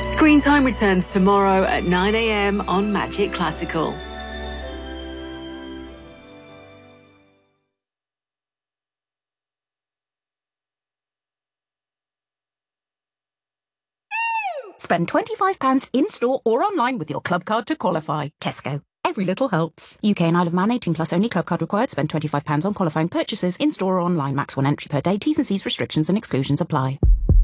Screen Time returns tomorrow at 9 a.m. on Magic Classical. Spend £25 in-store or online with your club card to qualify. Tesco. Every little helps. UK and Isle of Man 18 plus only. Club card required. Spend £25 on qualifying purchases in-store or online. Max 1 entry per day. T's and C's, restrictions and exclusions apply.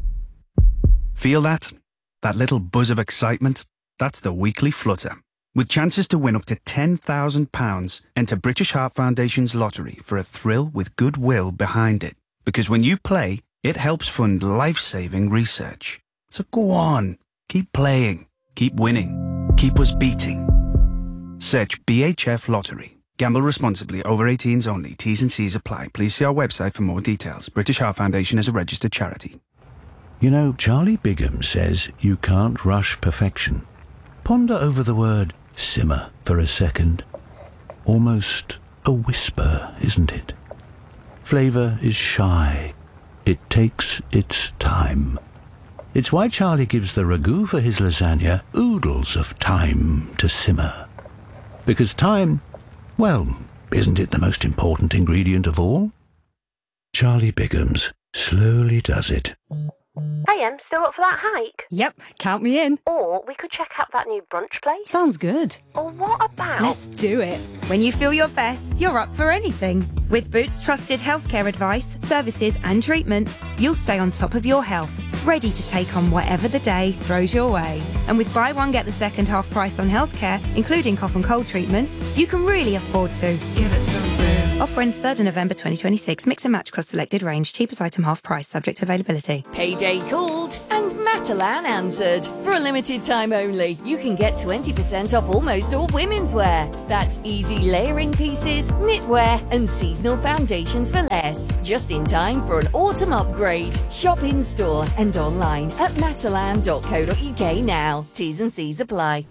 Feel that? That little buzz of excitement? That's the weekly flutter. With chances to win up to £10,000, enter British Heart Foundation's lottery for a thrill with goodwill behind it. Because when you play, it helps fund life-saving research. So go on. Keep playing. Keep winning. Keep us beating. Search BHF Lottery. Gamble responsibly. Over 18s only. T's and C's apply. Please see our website for more details. British Heart Foundation is a registered charity. You know, Charlie Bigham says you can't rush perfection. Ponder over the word simmer for a second. Almost a whisper, isn't it? Flavour is shy. It takes its time. It's why Charlie gives the ragu for his lasagna oodles of time to simmer. Because time, well, isn't it the most important ingredient of all? Charlie Bigham's slowly does it. Hey, Em, still up for that hike? Yep, count me in. Or we could check out that new brunch place. Sounds good. Or what about... Let's do it. When you feel your best, you're up for anything. With Boots' trusted healthcare advice, services and treatments, you'll stay on top of your health, ready to take on whatever the day throws your way. And with buy one, get the second half price on healthcare, including cough and cold treatments, you can really afford to. Give it some Boots. Offer ends 3rd of November 2026. Mix and match across selected range. Cheapest item half price, subject to availability. Payday called and Matalan answered. For a limited time only, you can get 20% off almost all women's wear. That's easy layering pieces, knitwear and seasonal foundations for less. Just in time for an autumn upgrade. Shop in store and online at matalan.co.uk now. T's and C's apply.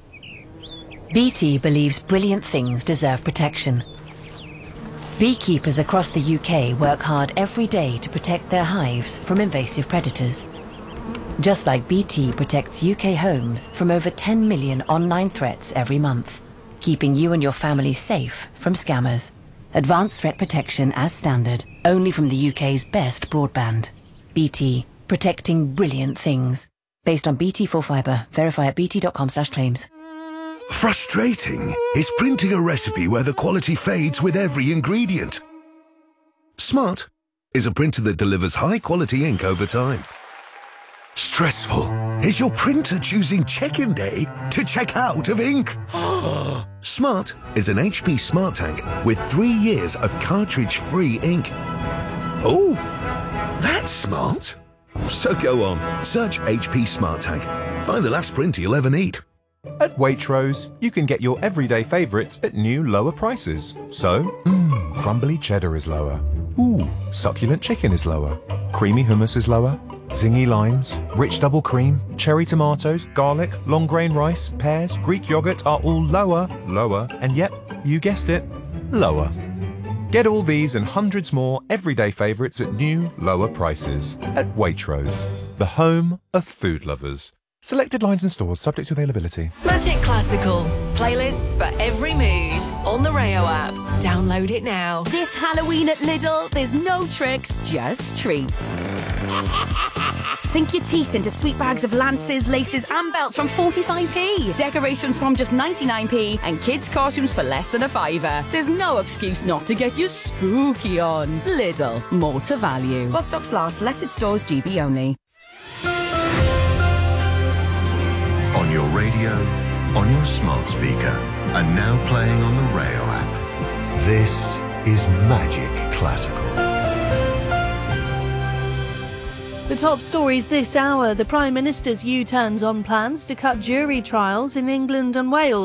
BT believes brilliant things deserve protection. Beekeepers across the UK work hard every day to protect their hives from invasive predators. Just like BT protects UK homes from over 10 million online threats every month, keeping you and your family safe from scammers. Advanced threat protection as standard, only from the UK's best broadband. BT, protecting brilliant things. Based on BT4 Fibre. Verify at bt.com/claims. Frustrating is printing a recipe where the quality fades with every ingredient. Smart is a printer that delivers high-quality ink over time. Stressful is your printer choosing check-in day to check out of ink. Smart is an HP Smart Tank with 3 years of cartridge-free ink. Oh, that's smart. So go on, search HP Smart Tank. Find the last printer you'll ever need. At Waitrose, you can get your everyday favourites at new lower prices. So, crumbly cheddar is lower. Ooh, succulent chicken is lower. Creamy hummus is lower. Zingy limes, rich double cream, cherry tomatoes, garlic, long grain rice, pears, Greek yogurt are all lower, and yep, you guessed it, lower. Get all these and hundreds more everyday favourites at new, lower prices. At Waitrose, the home of food lovers. Selected lines and stores subject to availability. Magic Classical. Playlists for every mood. On the Rayo app. Download it now. This Halloween at Lidl, there's no tricks, just treats. Sink your teeth into sweet bags of lances, laces and belts from 45p. Decorations from just 99p and kids' costumes for less than a fiver. There's no excuse not to get your spooky on. Lidl, more to value. While stocks last, selected stores, GB only. On your radio, on your smart speaker, and now playing on the Rayo app. This is Magic Classical. The top stories this hour: the Prime Minister's U-turns on plans to cut jury trials in England and Wales.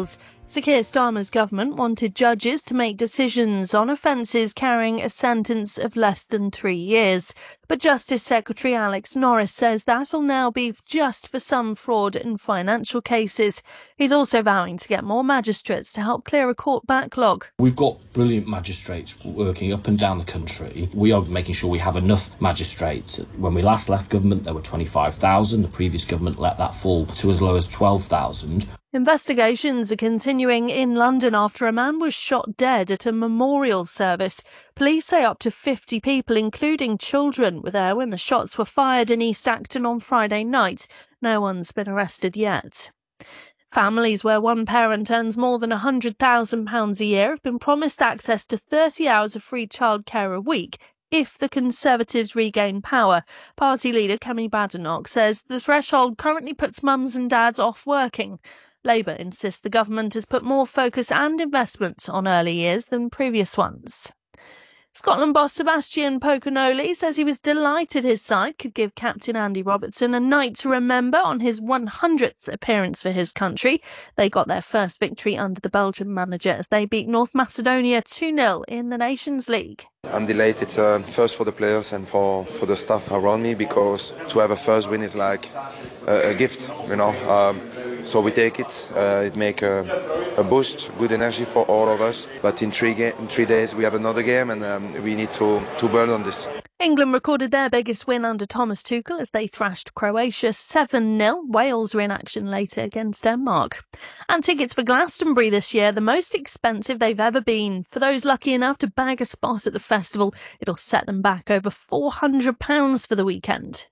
Sir Keir Starmer's government wanted judges to make decisions on offences carrying a sentence of less than 3 years. But Justice Secretary Alex Norris says that'll now be just for some fraud and financial cases. He's also vowing to get more magistrates to help clear a court backlog. We've got brilliant magistrates working up and down the country. We are making sure we have enough magistrates. When we last left government, there were 25,000. The previous government let that fall to as low as 12,000. Investigations are continuing in London after a man was shot dead at a memorial service. Police say up to 50 people, including children, were there when the shots were fired in East Acton on Friday night. No one's been arrested yet. Families where one parent earns more than £100,000 a year have been promised access to 30 hours of free childcare a week if the Conservatives regain power. Party leader Kemi Badenoch says the threshold currently puts mums and dads off working. Labour insists the government has put more focus and investment on early years than previous ones. Scotland boss Sebastian Pocanoli says he was delighted his side could give captain Andy Robertson a night to remember on his 100th appearance for his country. They got their first victory under the Belgian manager as they beat North Macedonia 2-0 in the Nations League. I'm delighted first for the players and for the staff around me, because to have a first win is like a gift, you know. So we take it. It makes a boost, good energy for all of us. But in 3 days we have another game, and we need to build on this. England recorded their biggest win under Thomas Tuchel as they thrashed Croatia 7-0. Wales were in action later against Denmark. And tickets for Glastonbury this year, the most expensive they've ever been. For those lucky enough to bag a spot at the festival, it'll set them back over £400 for the weekend.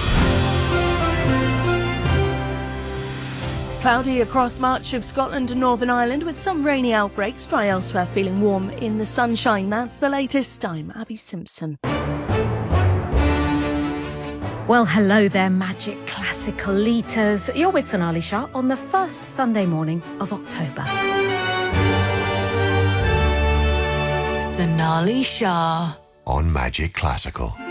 Cloudy across much of Scotland and Northern Ireland with some rainy outbreaks, dry elsewhere, feeling warm in the sunshine. That's the latest. I'm Abby Simpson. Well, hello there, Magic Classical Eaters. You're with Sonali Shah on the first Sunday morning of October. Sonali Shah on Magic Classical.